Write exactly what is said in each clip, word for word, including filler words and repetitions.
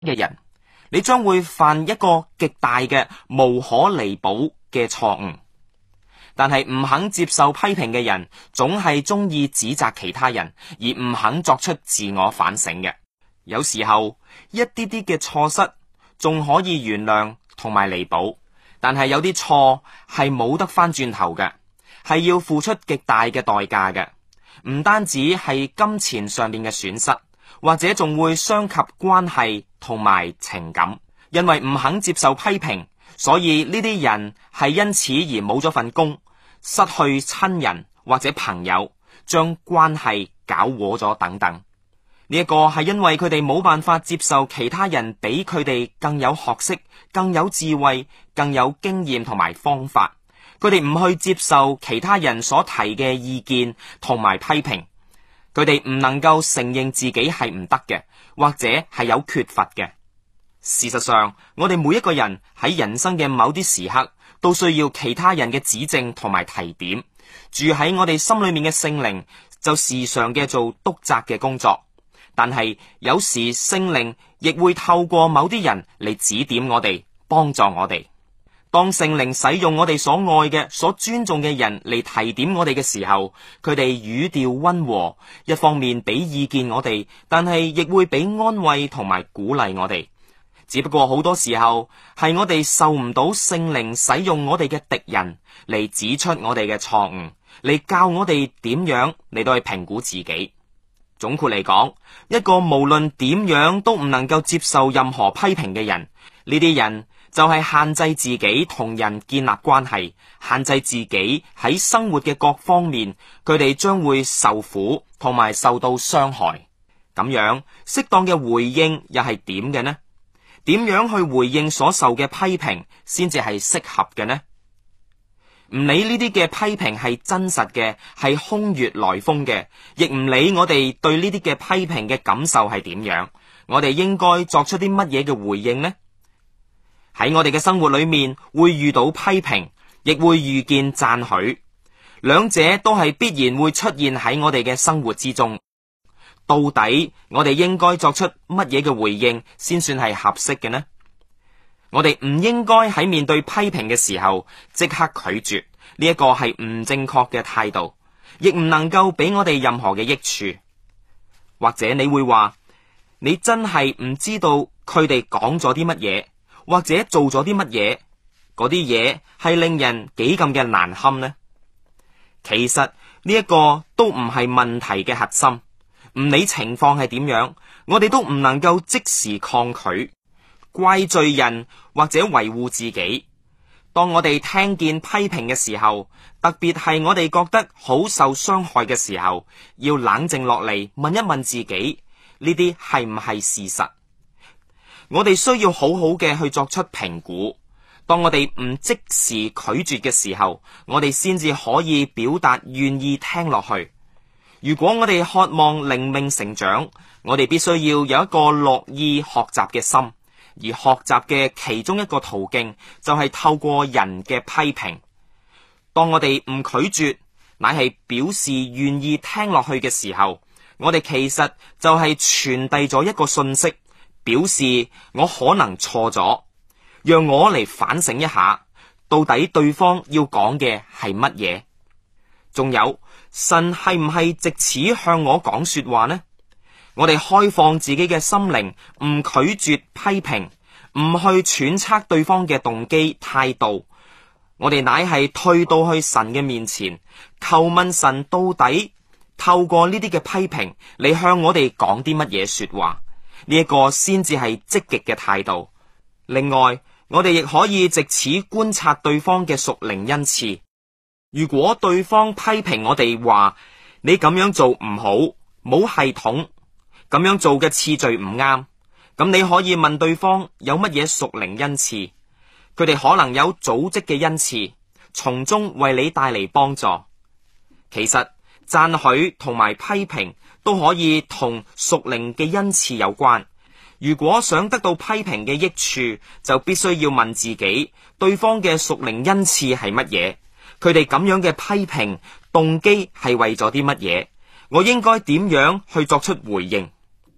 嘅人，你將會犯一個極大嘅無可彌補嘅錯誤。但係唔肯接受批評嘅人，總係中意指責其他人，而唔肯作出自我反省嘅。有時候一啲啲嘅錯失仲可以原諒同埋彌補，但係有啲錯係冇得翻轉頭嘅，係要付出極大嘅代價嘅。唔單止係金錢上面嘅損失，或者仲會傷及關係同埋情感。因為唔肯接受批評，所以呢啲人係因此而冇咗份工，失去親人或者朋友，將關係搞禍咗等等。呢一個係因為佢哋冇辦法接受其他人比佢哋更有學識、更有智慧、更有經驗同埋方法。佢哋唔去接受其他人所提嘅意見同埋批評，佢哋唔能夠承認自己係唔得嘅，或者係有缺乏嘅。事實上，我哋每一個人喺人生嘅某啲時刻都需要其他人嘅指正同埋提點。住喺我哋心裏面嘅聖靈就時常嘅做督責嘅工作，但係有時聖靈亦會透過某啲人嚟指點我哋，幫助我哋。當聖靈使用我哋所愛嘅、所尊重嘅人嚟提點我哋嘅時候，佢哋語調溫和，一方面俾意見我哋，但係亦會俾安慰同埋鼓勵我哋。只不過好多時候係我哋受唔到聖靈使用我哋嘅敵人嚟指出我哋嘅錯誤，嚟教我哋點樣嚟到去評估自己。總括嚟講，一個無論點樣都唔能夠接受任何批評嘅人，呢啲人就係限制自己同人建立關係，限制自己喺生活嘅各方面，佢哋將會受苦同埋受到傷害。咁樣適當嘅回應又係點嘅呢？點樣去回應所受嘅批評先至係適合嘅呢？唔理呢啲嘅批評係真實嘅，係空穴來風嘅，亦唔理我哋對呢啲嘅批評嘅感受係點樣，我哋應該作出啲乜嘢嘅回應呢？喺我哋嘅生活裏面會遇到批評，亦會遇見讚許，兩者都係必然會出現喺我哋嘅生活之中。到底我哋應該作出乜嘢嘅回應先算係合適嘅呢？我哋唔應該喺面對批評嘅時候即刻拒絕，呢一個係唔正確嘅態度，亦唔能夠俾我哋任何嘅益處。或者你會話，你真係唔知道佢哋講咗啲乜嘢，或者做咗啲乜嘢，嗰啲嘢係令人幾咁嘅難堪呢？其實呢一個都唔係問題嘅核心。唔理情況係點樣，我哋都唔能夠即時抗拒、怪罪人或者維護自己。當我哋聽見批評嘅時候，特別係我哋覺得好受傷害嘅時候，要冷靜落嚟問一問自己，呢啲係唔係事實？我哋需要好好嘅去作出評估。當我哋唔即時拒絕嘅時候，我哋先至可以表達願意聽落去。如果我哋渴望靈命成長，我哋必須要有一個樂意學習嘅心，而學習嘅其中一個途徑就係透過人嘅批評。當我哋唔拒絕，乃係表示願意聽落去嘅時候，我哋其實就係傳遞咗一個信息，表示我可能錯咗，讓我嚟反省一下，到底對方要講嘅係乜嘢。仲有，神係唔係藉此向我講說話呢？我哋開放自己嘅心靈，唔拒絕批評，唔去揣測對方嘅動機態度，我哋乃係退到去神嘅面前，求問神到底透過呢啲嘅批評嚟向我哋講啲乜嘢說話。呢一個先至係積極嘅態度。另外，我哋亦可以藉此觀察對方嘅屬靈恩賜。如果對方批評我哋話，你咁樣做唔好，冇系統，咁樣做嘅次序唔啱，咁你可以問對方有乜嘢屬靈恩賜，佢哋可能有組織嘅恩賜，從中為你帶嚟幫助。其實讚許同埋批評都可以同屬靈嘅恩賜有關。如果想得到批評嘅益處，就必須要問自己，對方嘅屬靈恩賜係乜嘢？佢哋咁樣嘅批評動機係為咗啲乜嘢？我應該點樣去作出回應？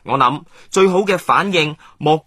我諗最好嘅反應莫